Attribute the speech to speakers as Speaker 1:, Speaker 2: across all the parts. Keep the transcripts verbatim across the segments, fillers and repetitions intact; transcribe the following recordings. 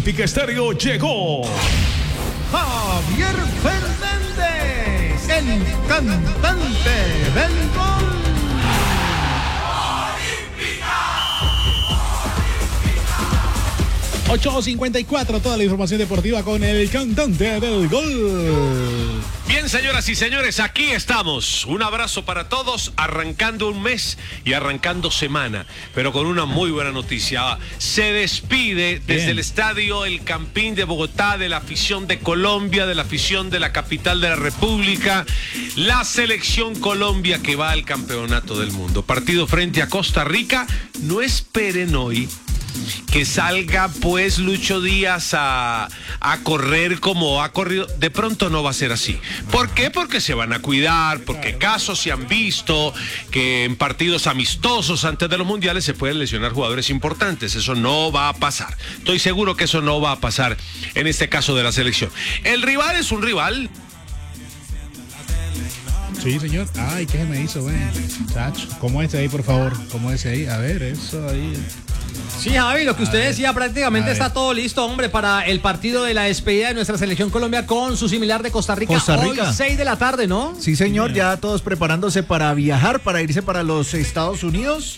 Speaker 1: Olímpica Estéreo llegó
Speaker 2: Javier Fernández, el cantante del gol.
Speaker 3: ocho cincuenta y cuatro, toda la información deportiva con el cantante del gol.
Speaker 4: Bien, señoras y señores, aquí estamos. Un abrazo para todos, arrancando un mes y arrancando semana, pero con una muy buena noticia. Se despide desde Bien. el estadio El Campín de Bogotá, de la afición de Colombia, de la afición de la capital de la República, la selección Colombia que va al campeonato del mundo. Partido frente a Costa Rica. No esperen hoy que salga pues Lucho Díaz a, a correr como ha corrido. De pronto no va a ser así. ¿Por qué? Porque se van a cuidar, porque casos se han visto que en partidos amistosos antes de los mundiales se pueden lesionar jugadores importantes. Eso no va a pasar. Estoy seguro que eso no va a pasar en este caso de la selección. El rival es un rival.
Speaker 3: Sí, señor. Ay, ¿qué se me hizo, ven? Chacho, ¿cómo es ahí, por favor? ¿Cómo es ahí? A ver, eso ahí.
Speaker 5: Sí, Javi, lo que usted decía, prácticamente está todo listo, hombre, para el partido de la despedida de nuestra selección Colombia con su similar de Costa Rica.
Speaker 2: Costa Rica.
Speaker 5: Hoy, seis de la tarde, ¿no?
Speaker 2: Sí, señor, ya todos preparándose para viajar, para irse para los Estados Unidos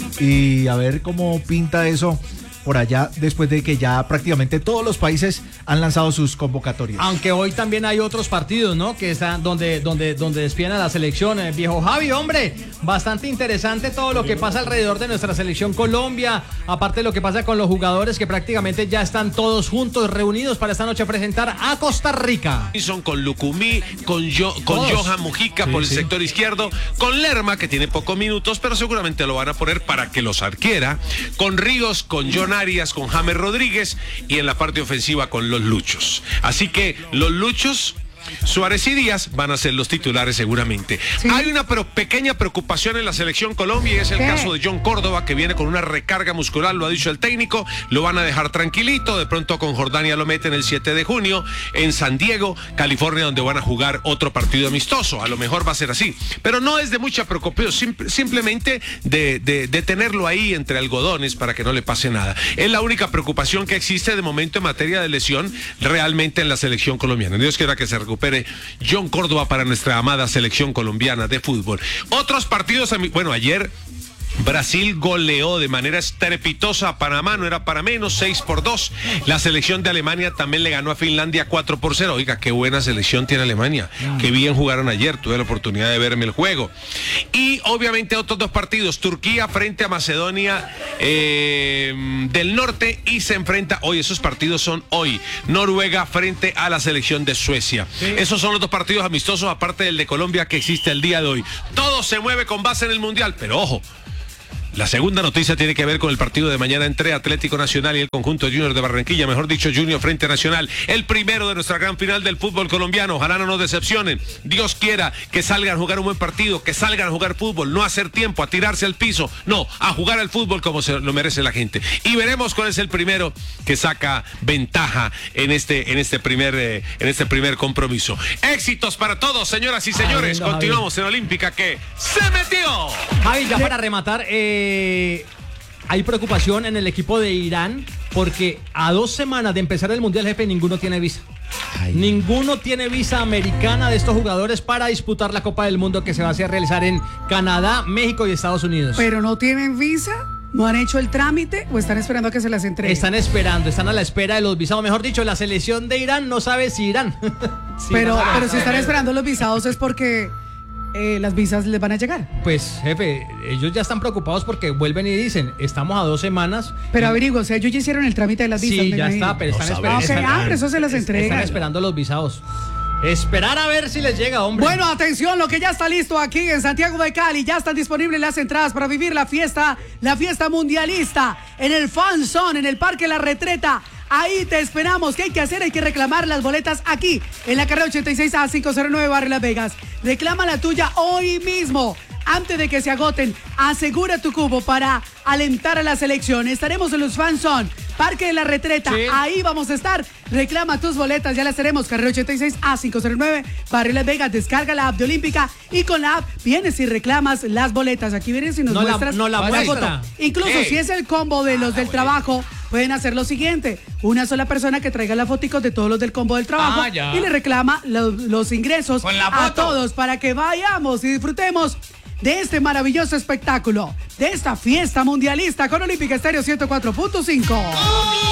Speaker 2: y a ver cómo pinta eso por allá, después de que ya prácticamente todos los países han lanzado sus convocatorias.
Speaker 5: Aunque hoy también hay otros partidos, ¿no? Que están donde, donde, donde despiden a la selección. Eh, viejo Javi, hombre, bastante interesante todo lo que pasa alrededor de nuestra selección Colombia, aparte de lo que pasa con los jugadores que prácticamente ya están todos juntos, reunidos para esta noche presentar a Costa Rica.
Speaker 4: Son con Lucumí, con, Yo, con Johan Mujica sí, por el sí. sector izquierdo, con Lerma, que tiene pocos minutos, pero seguramente lo van a poner para que los adquiera, con Ríos, con John Arias, con James Rodríguez y en la parte ofensiva con los Luchos. Así que los Luchos, Suárez y Díaz van a ser los titulares seguramente. Sí. Hay una pero pequeña preocupación en la selección Colombia y es el ¿Qué? caso de John Córdoba, que viene con una recarga muscular, lo ha dicho el técnico, lo van a dejar tranquilito, de pronto con Jordania lo meten el siete de junio en San Diego, California, donde van a jugar otro partido amistoso, a lo mejor va a ser así, pero no es de mucha preocupación, sim simplemente de, de, de tenerlo ahí entre algodones para que no le pase nada. Es la única preocupación que existe de momento en materia de lesión realmente en la selección colombiana. Dios quiera que se recupere John Córdoba para nuestra amada selección colombiana de fútbol. Otros partidos, bueno, ayer Brasil goleó de manera estrepitosa a Panamá, no era para menos, seis por dos. La selección de Alemania también le ganó a Finlandia cuatro por cero. Oiga, qué buena selección tiene Alemania. Mm. Qué bien jugaron ayer, tuve la oportunidad de verme el juego. Y obviamente otros dos partidos, Turquía frente a Macedonia eh, del Norte y se enfrenta, hoy esos partidos son hoy, Noruega frente a la selección de Suecia. Sí. Esos son los dos partidos amistosos, aparte del de Colombia que existe el día de hoy. Todo se mueve con base en el Mundial, pero ojo, la segunda noticia tiene que ver con el partido de mañana entre Atlético Nacional y el conjunto Junior de Barranquilla, mejor dicho Junior frente a Nacional, el primero de nuestra gran final del fútbol colombiano. Ojalá no nos decepcionen, Dios quiera que salgan a jugar un buen partido, que salgan a jugar fútbol, no a hacer tiempo, a tirarse al piso, no, a jugar al fútbol como se lo merece la gente. Y veremos cuál es el primero que saca ventaja en este, en este, primer, eh, en este primer compromiso. Éxitos para todos, señoras y señores. Ay, no, continuamos Javi. En Olímpica que se metió.
Speaker 5: Javi, ya para rematar, eh... Eh, hay preocupación en el equipo de Irán porque a dos semanas de empezar el Mundial, jefe, ninguno tiene visa. Ay. Ninguno tiene visa americana de estos jugadores para disputar la Copa del Mundo que se va a hacer realizar en Canadá, México y Estados Unidos.
Speaker 6: ¿Pero no tienen visa? ¿No han hecho el trámite o están esperando a que se las entreguen?
Speaker 5: Están esperando, están a la espera de los visados. Mejor dicho, la selección de Irán no sabe si irán.
Speaker 6: sí, pero, no pero si están esperando los visados es porque... Eh, las visas les van a llegar.
Speaker 5: Pues, jefe, ellos ya están preocupados porque vuelven y dicen, estamos a dos semanas.
Speaker 6: Pero y... averigüe, o sea, ellos ya hicieron el trámite de las visas.
Speaker 5: Sí, ya imagino. está, pero están no esperando.
Speaker 6: Okay, ah, pero eso se las entregan.
Speaker 5: Están esperando los visados. Esperar a ver si les llega, hombre.
Speaker 6: Bueno, atención, lo que ya está listo aquí en Santiago de Cali. Ya están disponibles las entradas para vivir la fiesta, la fiesta mundialista en el Fan Zone, en el Parque La Retreta. Ahí te esperamos. ¿Qué hay que hacer? Hay que reclamar las boletas aquí, en la carrera ochenta y seis A quinientos nueve, Barrio Las Vegas. Reclama la tuya hoy mismo, antes de que se agoten. Asegura tu cubo para alentar a la selección. Estaremos en los Fan Zone, Parque de la Retreta. Sí. Ahí vamos a estar. Reclama tus boletas, ya las tenemos. Carrera ochenta y seis A quinientos nueve, Barrio Las Vegas. Descarga la app de Olímpica y con la app vienes y reclamas las boletas. Aquí vienes y nos
Speaker 5: no
Speaker 6: muestras
Speaker 5: la, no la,
Speaker 6: la foto. Incluso hey. si es el combo de los ah, del trabajo, pueden hacer lo siguiente. Una sola persona que traiga las fotos de todos los del combo del trabajo
Speaker 7: Ah, ya.
Speaker 6: y le reclama lo- los ingresos
Speaker 7: Con la
Speaker 6: a
Speaker 7: foto.
Speaker 6: todos para que vayamos y disfrutemos de este maravilloso espectáculo, de esta fiesta mundialista con Olímpica Estéreo ciento cuatro punto cinco.